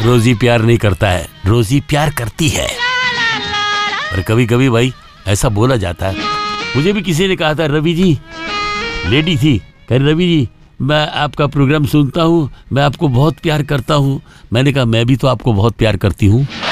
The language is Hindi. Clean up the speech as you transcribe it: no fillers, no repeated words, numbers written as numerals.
रोजी प्यार नहीं करता है, रोजी प्यार करती है। और कभी कभी भाई ऐसा बोला जाता है। मुझे भी किसी ने कहा था, रवि जी, लेडी थी, कह रही रवि जी मैं आपका प्रोग्राम सुनता हूँ, मैं आपको बहुत प्यार करता हूँ। मैंने कहा मैं भी तो आपको बहुत प्यार करती हूँ।